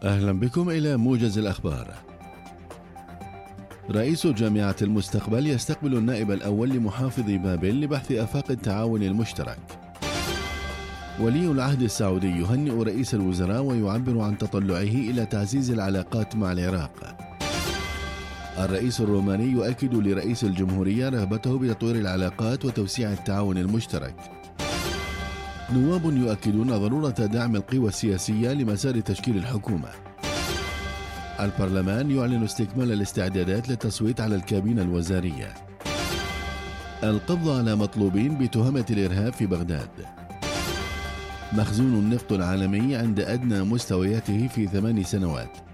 أهلا بكم إلى موجز الأخبار. رئيس جامعة المستقبل يستقبل النائب الأول لمحافظ بابل لبحث آفاق التعاون المشترك. ولي العهد السعودي يهنئ رئيس الوزراء ويعبر عن تطلعه إلى تعزيز العلاقات مع العراق. الرئيس الروماني يؤكد لرئيس الجمهورية رغبته بتطوير العلاقات وتوسيع التعاون المشترك. نواب يؤكدون ضرورة دعم القوى السياسية لمسار تشكيل الحكومة. البرلمان يعلن استكمال الاستعدادات للتصويت على الكابينة الوزارية. القبض على مطلوبين بتهمة الإرهاب في بغداد. مخزون النفط العالمي عند أدنى مستوياته في 8 سنوات.